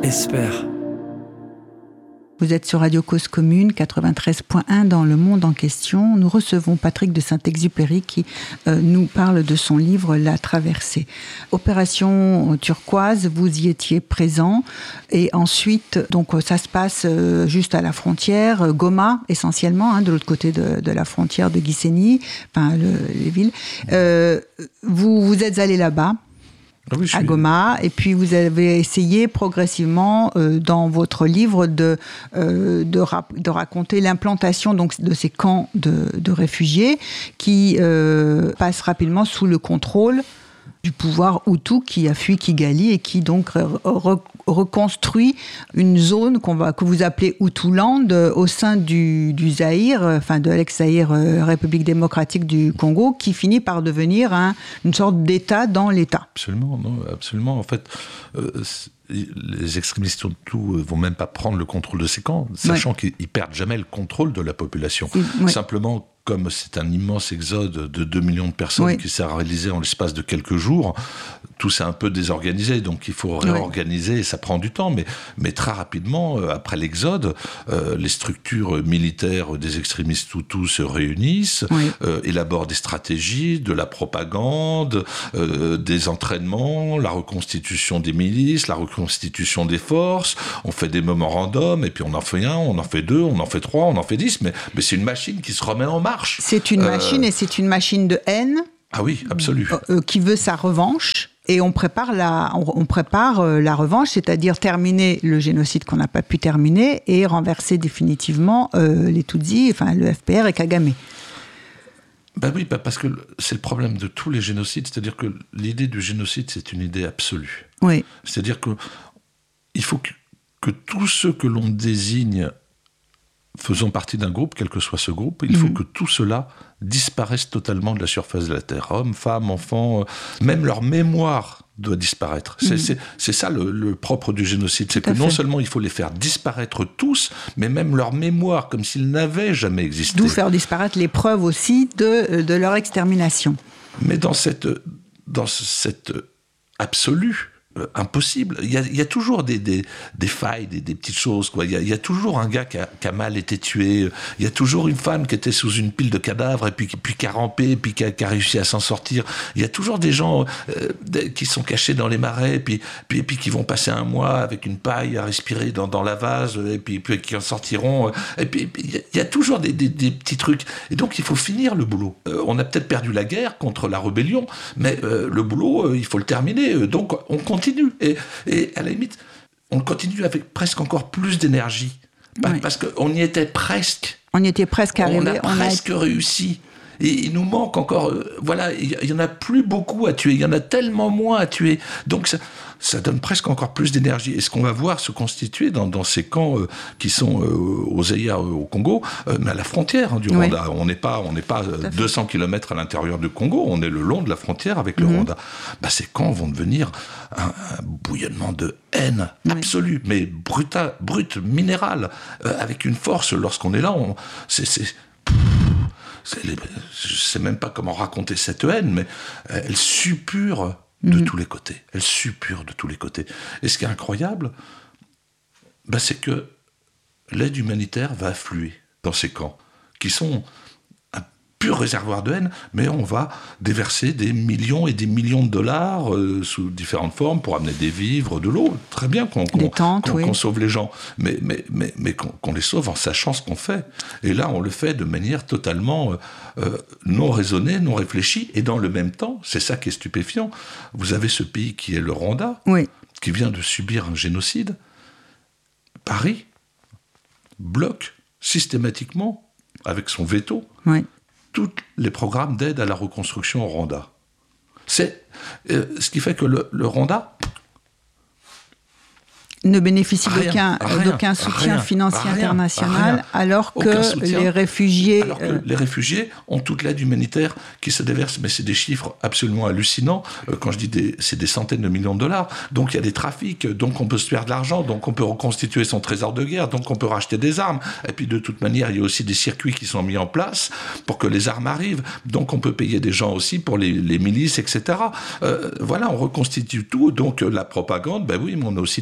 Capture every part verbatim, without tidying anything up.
espère. Vous êtes sur Radio Cause Commune, quatre-vingt-treize point un dans le monde en question. Nous recevons Patrick de Saint-Exupéry qui euh, nous parle de son livre La Traversée. Opération Turquoise, vous y étiez présent. Et ensuite, donc ça se passe euh, juste à la frontière, Goma essentiellement, hein, de l'autre côté de, de la frontière de Gisenyi, enfin le, les villes. Euh, vous, vous êtes allé là-bas. Ah oui, à Goma, et puis vous avez essayé progressivement euh, dans votre livre de, euh, de, rap- de raconter l'implantation donc, de ces camps de, de réfugiés qui euh, passent rapidement sous le contrôle du pouvoir Hutu qui a fui Kigali et qui donc re- re- reconstruit une zone qu'on va, que vous appelez Hutuland euh, au sein du, du Zaïre, enfin de l'ex-Zaïre, euh, République démocratique du Congo, qui finit par devenir un, une sorte d'État dans l'État. Absolument, non, absolument. En fait, euh, les extrémistes Hutus ne vont même pas prendre le contrôle de ces camps, sachant ouais. qu'ils perdent jamais le contrôle de la population. Oui, oui. Simplement, comme c'est un immense exode de deux millions de personnes oui. qui s'est réalisé en l'espace de quelques jours, tout s'est un peu désorganisé, donc il faut réorganiser, oui. et ça prend du temps, mais, mais très rapidement, euh, après l'exode, euh, les structures militaires des extrémistes Hutus se réunissent, oui. euh, élaborent des stratégies, de la propagande, euh, des entraînements, la reconstitution des milices, la reconstitution des forces, on fait des mémorandums, et puis on en fait un, on en fait deux, on en fait trois, on en fait dix, mais, mais c'est une machine qui se remet en marche. C'est une machine, euh... et c'est une machine de haine. Ah oui, absolument. Euh, qui veut sa revanche. Et on prépare la, on, on prépare euh, la revanche, c'est-à-dire terminer le génocide qu'on n'a pas pu terminer et renverser définitivement euh, les Tutsis, enfin le F P R et Kagame. Ben oui, ben parce que c'est le problème de tous les génocides, c'est-à-dire que l'idée du génocide, c'est une idée absolue. Oui. C'est-à-dire que il faut que, que tous ceux que l'on désigne faisant partie d'un groupe, quel que soit ce groupe, il mmh. faut que tout cela disparaisse totalement de la surface de la Terre. Hommes, femmes, enfants, euh, même leur mémoire doit disparaître. C'est, mmh. c'est, c'est ça le, le propre du génocide. C'est tout que non seulement il faut les faire disparaître tous, mais même leur mémoire, comme s'ils n'avaient jamais existé. D'où faire disparaître les preuves aussi de, de leur extermination. Mais dans cette, dans cette absolue, Euh, impossible. Il y, a, il y a toujours des, des, des failles, des, des petites choses, quoi. Il y a, il y a toujours un gars qui a, qui a mal été tué. Il y a toujours une femme qui était sous une pile de cadavres et puis, puis qui a rampé et puis qui a, qui a réussi à s'en sortir. Il y a toujours des gens euh, qui sont cachés dans les marais et puis, puis, et puis qui vont passer un mois avec une paille à respirer dans, dans la vase et puis, puis qui en sortiront. Et puis, et puis il y a toujours des, des, des petits trucs. Et donc il faut finir le boulot. Euh, on a peut-être perdu la guerre contre la rébellion, mais euh, le boulot, euh, il faut le terminer. Donc on continue. Continue. Et, et à la limite, on continue avec presque encore plus d'énergie. Oui. Parce qu'on y était presque. On y était presque arrivé. On a on presque a... réussi. Et il nous manque encore... Euh, voilà, il n'y en a plus beaucoup à tuer. Il y en a tellement moins à tuer. Donc ça, ça donne presque encore plus d'énergie. Et ce qu'on va voir se constituer dans, dans ces camps euh, qui sont euh, au Zaïre, euh, au Congo, euh, mais à la frontière hein, du oui. Rwanda. On n'est pas, on n'est pas euh, deux cents kilomètres à l'intérieur du Congo. On est le long de la frontière avec le mm-hmm. Rwanda. Bah, ces camps vont devenir un, un bouillonnement de haine oui. absolue, mais bruta, brute, minérale, euh, avec une force. Lorsqu'on est là, on, c'est... c'est C'est les, je ne sais même pas comment raconter cette haine, mais elle suppure de mmh. tous les côtés. Elle suppure de tous les côtés. Et ce qui est incroyable, ben c'est que l'aide humanitaire va affluer dans ces camps, qui sont un pur réservoir de haine, mais on va déverser des millions et des millions de dollars euh, sous différentes formes pour amener des vivres, de l'eau. Très bien qu'on, qu'on, tentes, qu'on, oui. qu'on sauve les gens, mais, mais, mais, mais qu'on, qu'on les sauve en sachant ce qu'on fait. Et là, on le fait de manière totalement euh, non raisonnée, non réfléchie, et dans le même temps, c'est ça qui est stupéfiant, vous avez ce pays qui est le Rwanda, oui. qui vient de subir un génocide. Paris bloque systématiquement, avec son veto, oui. tous les programmes d'aide à la reconstruction au Rwanda. C'est euh, ce qui fait que le, le Rwanda ne bénéficie rien, d'aucun, rien, d'aucun soutien rien, financier rien, international, rien, alors que soutien, les réfugiés... Alors que euh... les réfugiés ont toute l'aide humanitaire qui se déverse, mais c'est des chiffres absolument hallucinants. Euh, quand je dis des, c'est des centaines de millions de dollars. Donc il y a des trafics, donc on peut se faire de l'argent, donc on peut reconstituer son trésor de guerre, donc on peut racheter des armes. Et puis de toute manière, il y a aussi des circuits qui sont mis en place pour que les armes arrivent. Donc on peut payer des gens aussi pour les, les milices, et cetera. Euh, voilà, on reconstitue tout. Donc la propagande, ben oui, mais on a aussi des moyens.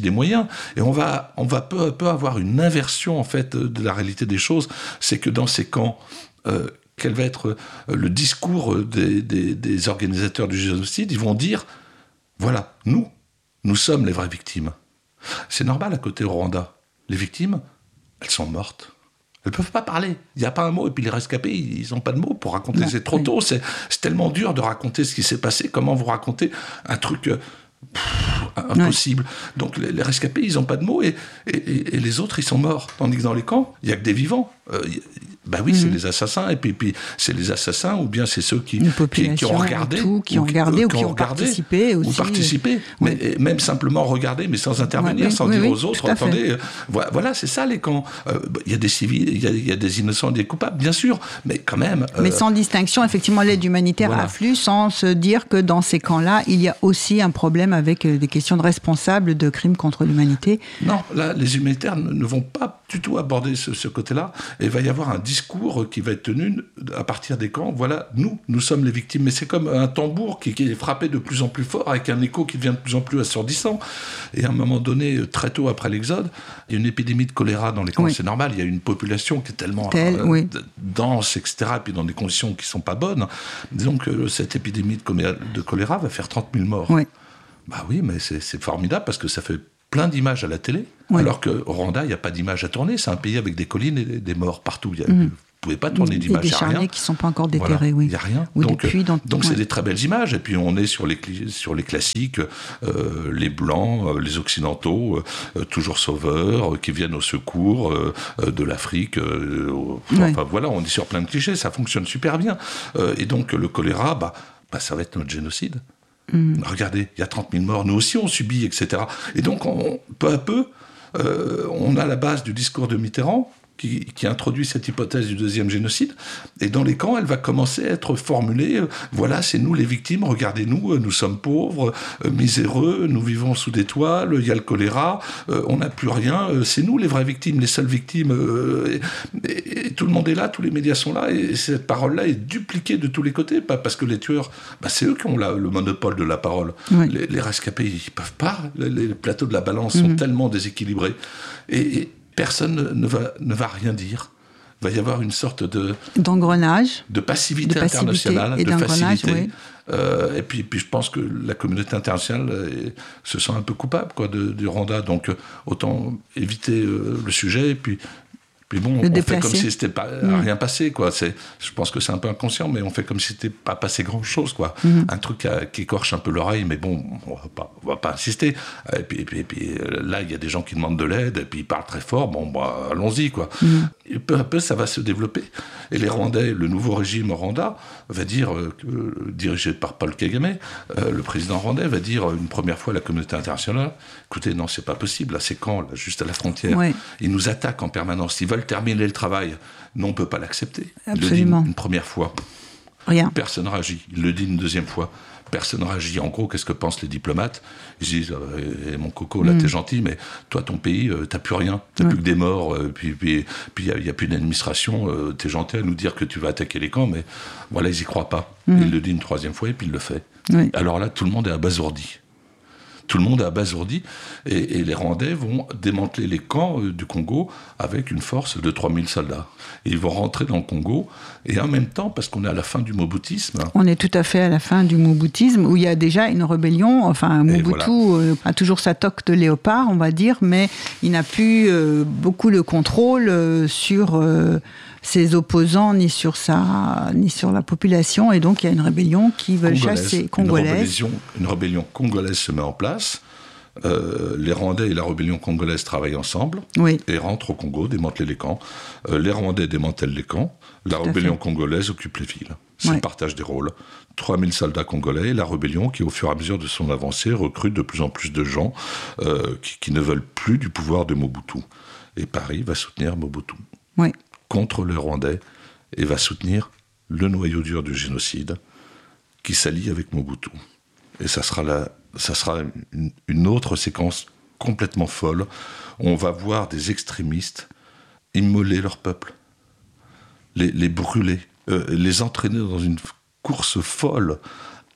et on va, on va peu à peu avoir une inversion en fait de la réalité des choses. C'est que dans ces camps, euh, quel va être le discours des, des, des organisateurs du génocide? Ils vont dire, voilà, nous, nous sommes les vraies victimes. C'est normal à côté au Rwanda. Les victimes, elles sont mortes. Elles ne peuvent pas parler. Il n'y a pas un mot. Et puis les rescapés, ils n'ont pas de mots pour raconter. Non, c'est trop oui. tôt. C'est, c'est tellement dur de raconter ce qui s'est passé. Comment vous racontez un truc euh, pff, impossible. Oui. Donc les, les rescapés, ils n'ont pas de mots. Et, et, et les autres, ils sont morts. Tandis que dans les camps, il n'y a que des vivants. Euh, Ben oui, mmh. c'est les assassins, et puis, puis c'est les assassins, ou bien c'est ceux qui, qui, qui ont regardé, tout, qui ont regardé, ou, ou qui, qui ont, ont participé aussi. Ou participé, oui. mais même simplement regarder, mais sans intervenir, ouais, oui, sans oui, dire oui, aux autres, attendez, euh, voilà, c'est ça les camps. Il euh, y a des civils, il y, y a des innocents, des coupables, bien sûr, mais quand même... Euh, mais sans distinction, effectivement, l'aide humanitaire voilà. afflue, sans se dire que dans ces camps-là, il y a aussi un problème avec des questions de responsables de crimes contre l'humanité. Non, là, les humanitaires ne vont pas du tout aborder ce, ce côté-là, et il va y avoir un discours qui va être tenu à partir des camps. Voilà, nous, nous sommes les victimes. Mais c'est comme un tambour qui, qui est frappé de plus en plus fort, avec un écho qui devient de plus en plus assourdissant. Et à un moment donné, très tôt après l'Exode, il y a une épidémie de choléra dans les camps. Oui. C'est normal, il y a une population qui est tellement Tel, euh, oui. dense, et cetera, et puis dans des conditions qui ne sont pas bonnes. Disons que cette épidémie de choléra, de choléra va faire trente mille morts. Oui. Bah oui, mais c'est, c'est formidable parce que ça fait plein d'images à la télé, oui. alors qu'au Rwanda, il n'y a pas d'images à tourner. C'est un pays avec des collines et des morts partout. Il y a, mmh. Vous ne pouvez pas tourner d'images, il y a rien. Des charniers qui ne sont pas encore déterrés, voilà, oui. Il n'y a rien. Ou donc, dans... donc ouais. c'est des très belles images. Et puis on est sur les, sur les classiques, euh, les Blancs, euh, les Occidentaux, euh, toujours sauveurs, euh, qui viennent au secours euh, de l'Afrique. Euh, enfin ouais. voilà, on est sur plein de clichés, ça fonctionne super bien. Euh, et donc le choléra, bah, bah, ça va être notre génocide. Mm. Regardez, il y a trente mille morts, nous aussi on subit, et cetera. Et donc on, peu à peu, euh, on a la base du discours de Mitterrand, Qui, qui introduit cette hypothèse du deuxième génocide. Et dans les camps, elle va commencer à être formulée, euh, voilà, c'est nous les victimes, regardez-nous, euh, nous sommes pauvres, euh, miséreux, nous vivons sous des toiles, il y a le choléra, euh, on n'a plus rien, euh, c'est nous les vraies victimes, les seules victimes, euh, et, et, et tout le monde est là, tous les médias sont là, et cette parole-là est dupliquée de tous les côtés, pas parce que les tueurs, bah, c'est eux qui ont la, le monopole de la parole. Oui. Les, les rescapés, ils ne peuvent pas, les, les plateaux de la balance mmh. sont tellement déséquilibrés. Et, et personne ne va, ne va rien dire. Il va y avoir une sorte de... D'engrenage. De passivité, de passivité internationale, et de facilité. Oui. Euh, et puis, puis je pense que la communauté internationale est, se sent un peu coupable quoi, de, du Rwanda. Donc autant éviter euh, le sujet et puis... Puis bon, on fait comme si c'était pas mmh. rien passé, quoi. C'est, je pense que c'est un peu inconscient, mais on fait comme si c'était pas passé grand-chose, quoi. Mmh. Un truc à, qui écorche un peu l'oreille, mais bon, on va pas, on va pas insister. Et puis, et puis, et puis là, il y a des gens qui demandent de l'aide, et puis ils parlent très fort. Bon, bah, allons-y, quoi. Mmh. Et peu à peu, ça va se développer. Et les Rwandais, le nouveau régime au Rwanda va dire, euh, dirigé par Paul Kagame, euh, le président rwandais va dire une première fois à la communauté internationale, écoutez, non, c'est pas possible. Là, c'est quand, là, juste à la frontière, ouais. Ils nous attaquent en permanence. Ils veulent terminer le travail. Non, on ne peut pas l'accepter. Absolument. Il le dit une, une première fois. Rien. Personne ne réagit. Il le dit une deuxième fois. Personne ne réagit. En gros, qu'est-ce que pensent les diplomates ? Ils disent euh, « Mon coco, là, mm. t'es gentil, mais toi, ton pays, euh, t'as plus rien. T'as ouais. plus que des morts. Euh, puis il puis, puis, n'y a, a plus d'administration. Euh, t'es gentil à nous dire que tu vas attaquer les camps, mais voilà, ils n'y croient pas. Mm. Il le dit une troisième fois et puis il le fait. Oui. Alors là, tout le monde est abasourdi. Tout le monde est abasourdi et, et les Rwandais vont démanteler les camps euh, du Congo avec une force de trois mille soldats. Et ils vont rentrer dans le Congo et en même temps, parce qu'on est à la fin du Mobutisme... On est tout à fait à la fin du Mobutisme où il y a déjà une rébellion. Enfin, Mobutu voilà. euh, a toujours sa toque de léopard, on va dire, mais il n'a plus euh, beaucoup de contrôle euh, sur... Euh, ses opposants, ni sur, sa, ni sur la population. Et donc, il y a une rébellion qui veut chasser... Congolaise. Une rébellion, une rébellion congolaise se met en place. Euh, les Rwandais et la rébellion congolaise travaillent ensemble oui. et rentrent au Congo, démanteler les camps. Euh, les Rwandais démantèlent les camps. La Tout rébellion congolaise occupe les villes. C'est oui. le partage des rôles. trois mille soldats congolais et la rébellion qui, au fur et à mesure de son avancée, recrute de plus en plus de gens euh, qui, qui ne veulent plus du pouvoir de Mobutu. Et Paris va soutenir Mobutu. Oui. contre le Rwandais et va soutenir le noyau dur du génocide qui s'allie avec Mobutu. Et ça sera, la, ça sera une, une autre séquence complètement folle. On va voir des extrémistes immoler leur peuple, les, les brûler, euh, les entraîner dans une course folle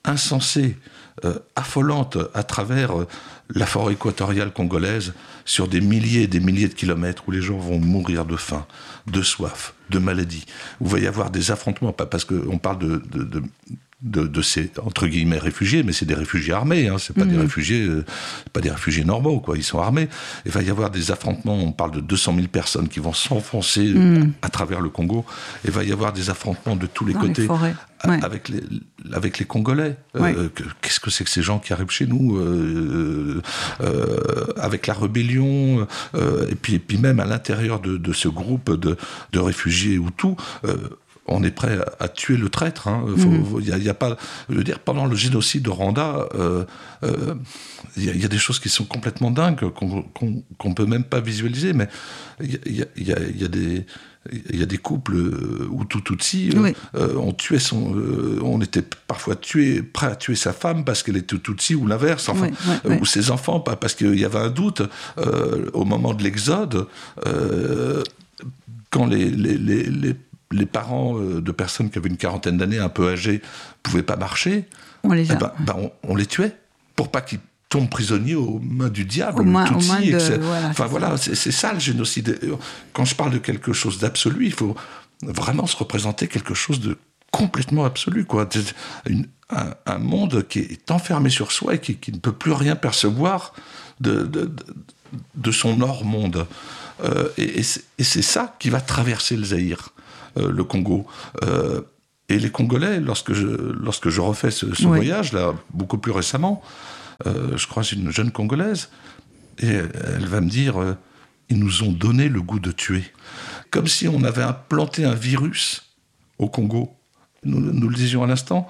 insensée, euh, affolante à travers euh, la forêt équatoriale congolaise, sur des milliers et des milliers de kilomètres où les gens vont mourir de faim, de soif, de maladie, où il va y avoir des affrontements, pas parce qu'on parle de, de, de, de, de ces, entre guillemets, réfugiés, mais c'est des réfugiés armés, hein, c'est pas mmh. des réfugiés, euh, pas des réfugiés normaux, quoi, ils sont armés. Il va y avoir des affrontements, on parle de deux cent mille personnes qui vont s'enfoncer mmh. à travers le Congo, il va y avoir des affrontements de tous les Dans côtés. Les forêts. Ouais. Avec, les, avec les Congolais. Ouais. Euh, que, qu'est-ce que c'est que ces gens qui arrivent chez nous euh, euh, avec la rébellion, euh, et, puis, et puis même à l'intérieur de, de ce groupe de, de réfugiés Hutus, euh, on est prêt à, à tuer le traître. Hein. Faut, mmh. y a, y a pas, je veux dire, pendant le génocide de Rwanda, il euh, euh, y, y a des choses qui sont complètement dingues, qu'on qu'on, qu'on peut même pas visualiser, mais il y a, y, a, y a des... Il y a des couples euh, Hutu-Tutsi, euh, oui. euh, on tuait son, euh, on était parfois tué, prêt à tuer sa femme parce qu'elle était Tutsi ou l'inverse, enfin, oui, oui, euh, oui. ou ses enfants, pas parce qu'il y avait un doute euh, au moment de l'exode, euh, quand les, les, les, les, les parents de personnes qui avaient une quarantaine d'années, un peu âgées, pouvaient pas marcher, on les, a... eh ben, ben on, on les tuait pour pas qu'ils tombent prisonniers aux mains du diable, au main, Tutsi, aux mains de, et c'est, voilà, enfin c'est voilà, c'est, c'est ça le génocide. Quand je parle de quelque chose d'absolu, il faut vraiment se représenter quelque chose de complètement absolu, quoi. Une, un, un monde qui est enfermé sur soi et qui, qui ne peut plus rien percevoir de, de, de, de son hors-monde. Euh, et, et, c'est, et c'est ça qui va traverser le Zaïre, euh, le Congo. Euh, et les Congolais, lorsque je, lorsque je refais ce, ce oui. voyage, là, beaucoup plus récemment, Euh, je croise une jeune Congolaise et elle va me dire euh, ils nous ont donné le goût de tuer, comme si on avait implanté un virus au Congo. Nous, nous le disions à l'instant,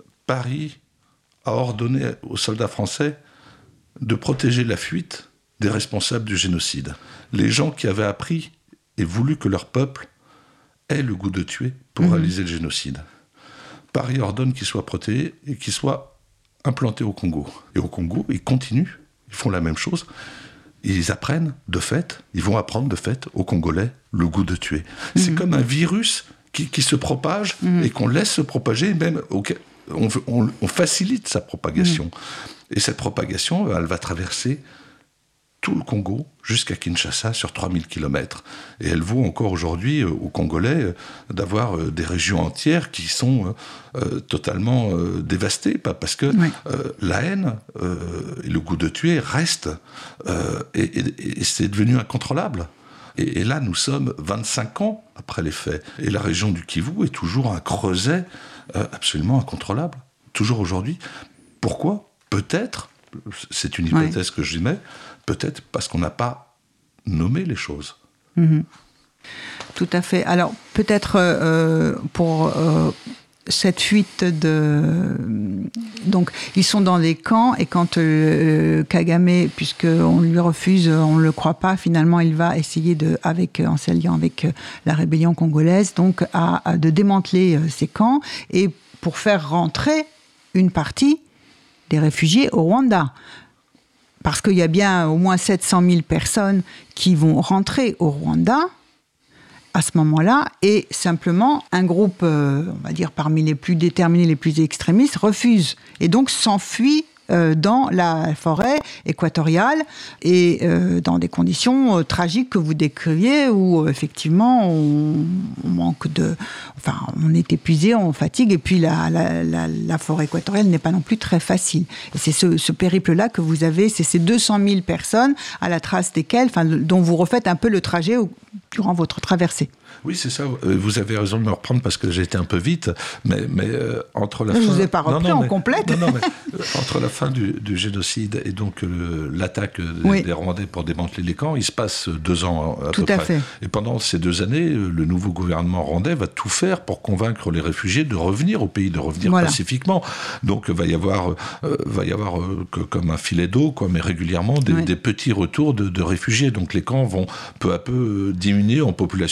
Paris a ordonné aux soldats français de protéger la fuite des responsables du génocide, les gens qui avaient appris et voulu que leur peuple ait le goût de tuer pour mmh. réaliser le génocide. Paris ordonne qu'ils soient protégés et qu'ils soient implantés au Congo. Et au Congo, ils continuent, ils font la même chose. Ils apprennent de fait, ils vont apprendre de fait aux Congolais le goût de tuer. Mmh. C'est comme un virus qui, qui se propage mmh. et qu'on laisse se propager, même auquel, on, on, on facilite sa propagation. Mmh. Et cette propagation, elle va traverser tout le Congo jusqu'à Kinshasa sur trois mille kilomètres. Et elle vaut encore aujourd'hui euh, aux Congolais euh, d'avoir euh, des régions entières qui sont euh, totalement euh, dévastées, pas parce que oui. euh, la haine euh, et le goût de tuer restent, euh, et, et, et c'est devenu incontrôlable. Et, et là, nous sommes vingt-cinq ans après les faits. Et la région du Kivu est toujours un creuset euh, absolument incontrôlable, toujours aujourd'hui. Pourquoi ? Peut-être, c'est une hypothèse oui. que je mets, peut-être parce qu'on n'a pas nommé les choses. Mmh. Tout à fait. Alors, peut-être euh, pour euh, cette fuite de... Donc, ils sont dans des camps, et quand euh, Kagame, puisqu'on lui refuse, on ne le croit pas, finalement, il va essayer, de, avec, en s'alliant avec la rébellion congolaise, donc, à, à de démanteler ces camps, et pour faire rentrer une partie des réfugiés au Rwanda. Parce qu'il y a bien au moins sept cent mille personnes qui vont rentrer au Rwanda à ce moment-là, et simplement un groupe, euh, on va dire parmi les plus déterminés, les plus extrémistes, refuse et donc s'enfuit euh, dans la forêt équatoriale et euh, dans des conditions euh, tragiques que vous décriviez, où euh, effectivement on, on manque de... Enfin, on est épuisé, on fatigue, et puis la, la, la, la forêt équatoriale n'est pas non plus très facile. Et c'est ce, ce périple-là que vous avez, c'est ces deux cent mille personnes à la trace desquelles, enfin, dont vous refaites un peu le trajet au, durant votre traversée. Oui, c'est ça. Vous avez raison de me reprendre parce que j'ai été un peu vite, mais, mais euh, entre la je fin... Je ne vous ai pas repris non, non, en mais, complète. Non, non, mais euh, entre la fin du, du génocide et donc euh, l'attaque des, oui. des Rwandais pour démanteler les camps, il se passe deux ans à tout peu à près. Fait. Et pendant ces deux années, le nouveau gouvernement rwandais va tout faire pour convaincre les réfugiés de revenir au pays, de revenir voilà. pacifiquement. Donc, il va y avoir, euh, va y avoir euh, que, comme un filet d'eau, quoi, mais régulièrement des, oui. des petits retours de, de réfugiés. Donc, les camps vont peu à peu diminuer en population. Ils vont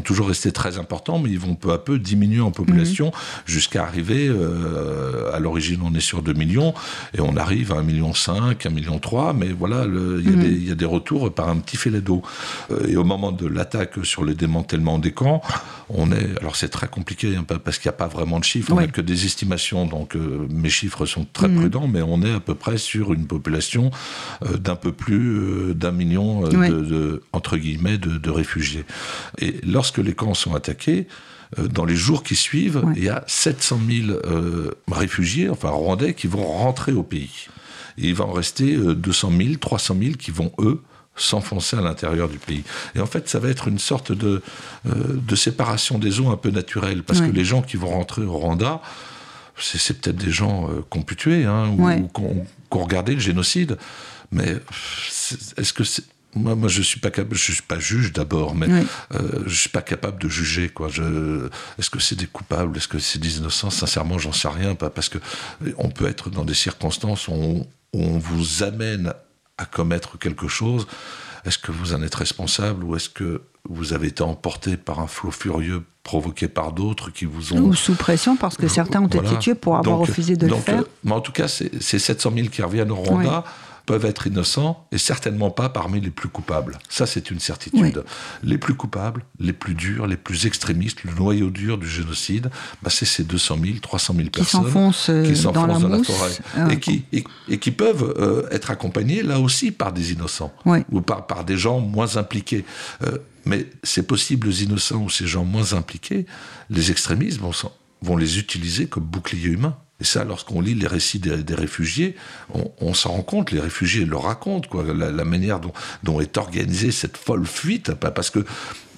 toujours rester très importants, mais ils vont peu à peu diminuer en population mmh. jusqu'à arriver, euh, à l'origine on est sur deux millions, et on arrive à un virgule cinq million, un virgule trois million, mais voilà, il y, mmh. y a des retours par un petit filet d'eau. Euh, et au moment de l'attaque sur le démantèlement des camps, on est, alors c'est très compliqué, hein, parce qu'il n'y a pas vraiment de chiffres, oui. on n'a que des estimations, donc euh, mes chiffres sont très mmh. prudents, mais on est à peu près sur une population euh, d'un peu plus euh, d'un million euh, oui. de, de, entre guillemets, de, de réfugiés. Et lorsque les camps sont attaqués, euh, dans les jours qui suivent, oui. il y a sept cent mille euh, réfugiés, enfin rwandais, qui vont rentrer au pays. Et il va en rester euh, deux cent mille, trois cent mille qui vont, eux, s'enfoncer à l'intérieur du pays. Et en fait, ça va être une sorte de, euh, de séparation des eaux un peu naturelle, parce oui. que les gens qui vont rentrer au Rwanda, c'est, c'est peut-être des gens euh, qu'on pu tuer, hein, ou, ouais. ou qu'on, qu'on regardait le génocide, mais est-ce que c'est... Moi, moi, je suis pas capable, je suis pas juge d'abord, mais oui. euh, je suis pas capable de juger, quoi. Je, est-ce que c'est des coupables, est-ce que c'est des innocents ? Sincèrement, j'en sais rien, pas parce que on peut être dans des circonstances où on, où on vous amène à commettre quelque chose. Est-ce que vous en êtes responsable ou est-ce que vous avez été emporté par un flot furieux provoqué par d'autres qui vous ont... Ou sous pression, parce que certains ont voilà. été tués pour avoir donc, refusé de donc, le faire. Euh, mais en tout cas, c'est, c'est sept cent mille qui reviennent au Rwanda. Oui. peuvent être innocents et certainement pas parmi les plus coupables. Ça, c'est une certitude. Oui. Les plus coupables, les plus durs, les plus extrémistes, le noyau dur du génocide, bah, c'est ces deux cent mille, trois cent mille personnes qui s'enfoncent, qui s'enfoncent dans, la, dans la forêt euh, et, qui, et, et qui peuvent euh, être accompagnés, là aussi, par des innocents oui. ou par, par des gens moins impliqués. Euh, mais ces possibles innocents ou ces gens moins impliqués, les extrémistes vont, vont les utiliser comme bouclier humain. Et ça, lorsqu'on lit les récits des, des réfugiés, on, on s'en rend compte, les réfugiés le racontent, quoi, la, la manière dont, dont est organisée cette folle fuite, parce que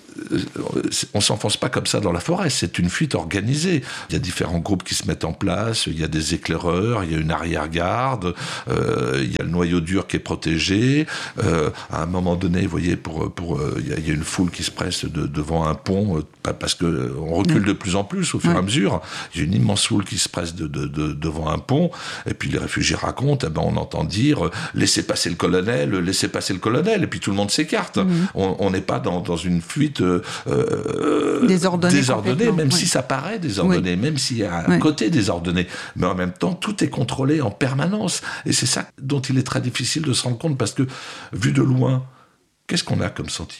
on ne s'enfonce pas comme ça dans la forêt, c'est une fuite organisée. Il y a différents groupes qui se mettent en place, il y a des éclaireurs, il y a une arrière-garde, euh, il y a le noyau dur qui est protégé. Euh, à un moment donné, vous voyez, pour, pour, euh, il, y a, il y a une foule qui se presse de, devant un pont, euh, parce qu'on recule de plus en plus au fur et à mesure. Il y a une immense foule qui se presse de, de, de, devant un pont, et puis les réfugiés racontent, eh ben, on entend dire « laissez passer le colonel, laissez passer le colonel », et puis tout le monde s'écarte. Mmh. On n'est pas dans, dans une fuite Euh, désordonné, désordonné même oui. si ça paraît désordonné, oui. même s'il y a un oui. côté désordonné, mais en même temps tout est contrôlé en permanence, et c'est ça dont il est très difficile de se rendre compte, parce que vu de loin, qu'est-ce qu'on a comme sentiment ?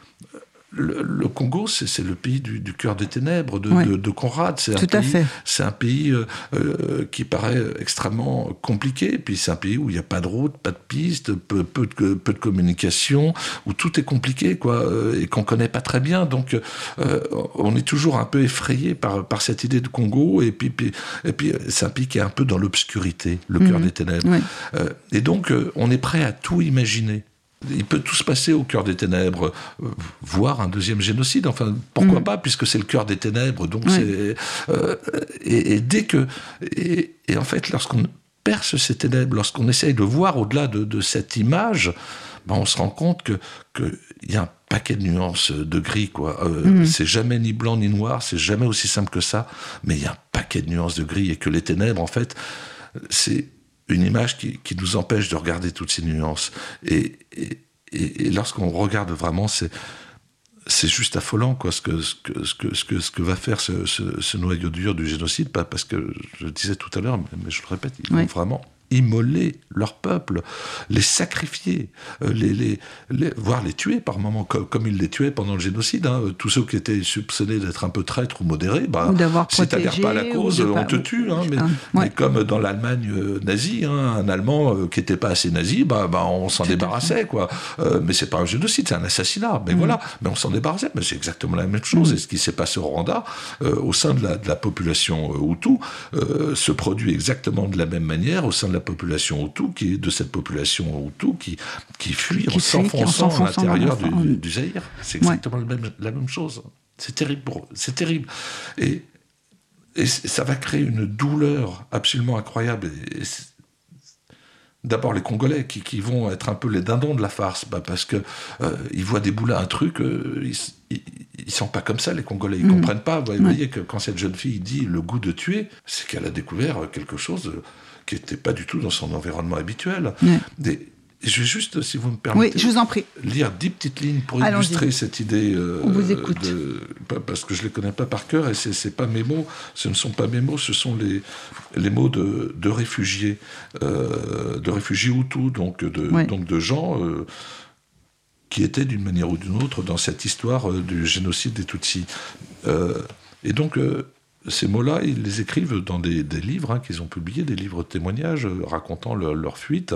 Le, le Congo, c'est, c'est le pays du, du cœur des ténèbres de, oui. de, de Conrad. C'est un, Tout pays, à fait. C'est un pays euh, euh, qui paraît extrêmement compliqué. Puis c'est un pays où il n'y a pas de route, pas de piste, peu, peu, de, peu de communication, où tout est compliqué, quoi, et qu'on ne connaît pas très bien. Donc euh, on est toujours un peu effrayé par, par cette idée de Congo. Et puis, puis, et puis c'est un pays qui est un peu dans l'obscurité, le cœur mmh. des ténèbres. Oui. Euh, et donc euh, on est prêt à tout imaginer. Il peut tout se passer au cœur des ténèbres, euh, voire un deuxième génocide. Enfin, pourquoi mmh. pas, puisque c'est le cœur des ténèbres. Donc oui. c'est euh, et, et dès que et, et en fait, lorsqu'on perce ces ténèbres, lorsqu'on essaye de voir au-delà de, de cette image, ben on se rend compte que que il y a un paquet de nuances de gris, quoi. Euh, mmh. C'est jamais ni blanc ni noir, c'est jamais aussi simple que ça. Mais il y a un paquet de nuances de gris, et que les ténèbres, en fait, c'est une image qui, qui nous empêche de regarder toutes ces nuances. Et, et, et lorsqu'on regarde vraiment, c'est, c'est juste affolant, quoi, ce que, ce que, ce que, ce que, ce que va faire ce, ce, ce noyau dur du génocide. Pas parce que, je le disais tout à l'heure, mais je le répète, ils oui. vont vraiment immoler leur peuple, les sacrifier, euh, les, les, les, voire les tuer par moments, comme, comme ils les tuaient pendant le génocide. Hein. Tous ceux qui étaient soupçonnés d'être un peu traîtres ou modérés, bah, si tu n'adhères pas à la cause, on pas... te tue. Hein, mais, ah, ouais. mais comme dans l'Allemagne euh, nazie, hein, un Allemand euh, qui n'était pas assez nazi, bah, bah, on s'en Tout débarrassait. Quoi. Euh, mais ce n'est pas un génocide, c'est un assassinat. Mais mmh. voilà, mais on s'en débarrassait. Mais c'est exactement la même chose. Mmh. Et ce qui s'est passé au Rwanda, euh, au sein de la, de la population euh, Hutu, euh, se produit exactement de la même manière au sein de la population Hutu, qui est de cette population Hutu qui, qui fuit qui en s'enfonçant à l'intérieur du, du Zaïre. C'est exactement ouais. la, même, la même chose. C'est terrible. C'est terrible. Et, et ça va créer une douleur absolument incroyable. Et, et d'abord les Congolais qui, qui vont être un peu les dindons de la farce, bah parce qu'ils euh, voient débouler un truc, euh, ils ne sont pas comme ça, les Congolais, ils ne mmh. comprennent pas. Vous voyez ouais. que quand cette jeune fille dit le goût de tuer, c'est qu'elle a découvert quelque chose qui n'était pas du tout dans son environnement habituel. Ouais. Et, Je vais juste, si vous me permettez, oui, je vous en prie, lire dix petites lignes pour Allons-y. illustrer cette idée. Euh, On vous écoute. De, parce que je ne les connais pas par cœur, et ce n'est pas mes mots, ce ne sont pas mes mots, ce sont les, les mots de, de réfugiés, euh, de réfugiés Hutus, donc de, oui. donc de gens euh, qui étaient d'une manière ou d'une autre dans cette histoire euh, du génocide des Tutsis. Euh, et donc... Euh, Ces mots-là, ils les écrivent dans des, des livres hein, qu'ils ont publiés, des livres de témoignages euh, racontant leur, leur fuite.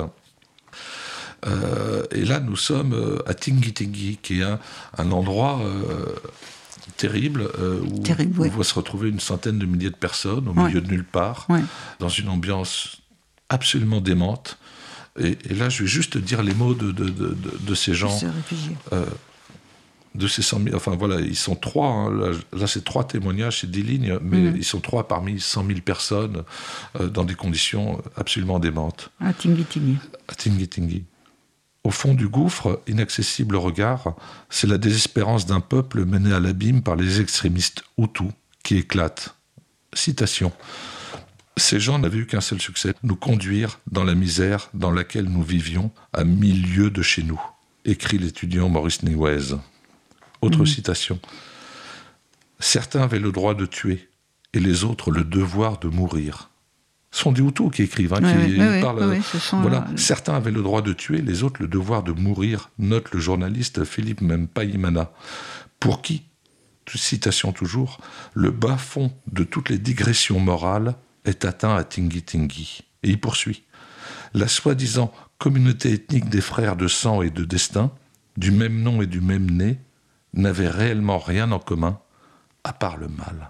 Euh, et là, nous sommes à Tingi-Tingi, qui est un, un endroit euh, terrible, euh, où, terrible oui. où va se retrouver une centaine de milliers de personnes, au ouais. milieu de nulle part, ouais. dans une ambiance absolument démente. Et, et là, je vais juste dire les mots de, de, de, de, de ces gens. Ces réfugiés. Euh, de ces cent mille, enfin voilà, ils sont trois, hein, là, là c'est trois témoignages, c'est dix lignes, mais mmh. ils sont trois parmi cent mille personnes euh, dans des conditions absolument démentes. À Tingi-Tingi. À Tingi-Tingi. Au fond du gouffre, inaccessible au regard, c'est la désespérance d'un peuple mené à l'abîme par les extrémistes Hutus qui éclatent. Citation. Ces gens n'avaient eu qu'un seul succès, nous conduire dans la misère dans laquelle nous vivions à mille lieues de chez nous, écrit l'étudiant Maurice Niwez. Autre mmh. citation. Certains avaient le droit de tuer et les autres le devoir de mourir. Ce sont des Hutus qui écrivent, hein, oui, qui oui, parlent. Oui, oui, voilà. là... Certains avaient le droit de tuer, les autres le devoir de mourir, note le journaliste Philippe Mpaimana. Pour qui, citation toujours, le bas fond de toutes les digressions morales est atteint à Tingi-Tingi. Et il poursuit. La soi-disant communauté ethnique des frères de sang et de destin, du même nom et du même nez, n'avait réellement rien en commun, à part le mal.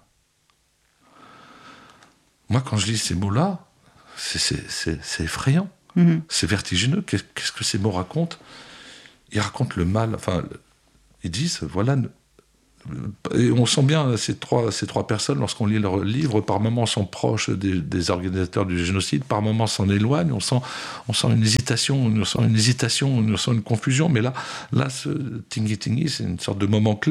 Moi, quand je lis ces mots-là, c'est, c'est, c'est, c'est effrayant, mmh. c'est vertigineux. Qu'est-ce, qu'est-ce que ces mots racontent ? Ils racontent le mal, enfin, ils disent, voilà... Et on sent bien ces trois, ces trois personnes, lorsqu'on lit leurs livres, par moments sont proches des, des organisateurs du génocide, par moments s'en éloignent, on sent, on sent une hésitation, on sent une hésitation, on sent une confusion, mais là, là ce Tingi-Tingi, c'est une sorte de moment clé.